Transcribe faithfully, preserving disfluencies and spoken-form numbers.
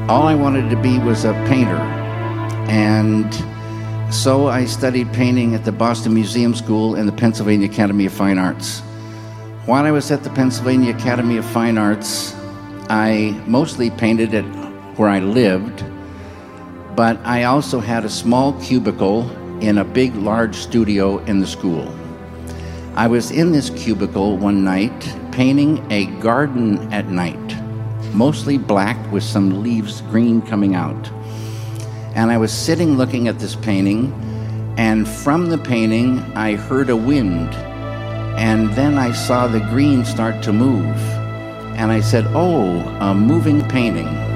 all I wanted to be was a painter. And so I studied painting at the Boston Museum School and the Pennsylvania Academy of Fine Arts. While I was at the Pennsylvania Academy of Fine Arts, I mostly painted at where I lived, but I also had a small cubicle in a big, large studio in the school. I was in this cubicle one night painting a garden at night, mostly black with some leaves green coming out. And I was sitting looking at this painting, and from the painting I heard a wind, and then I saw the green start to move. And I said, oh, a moving painting.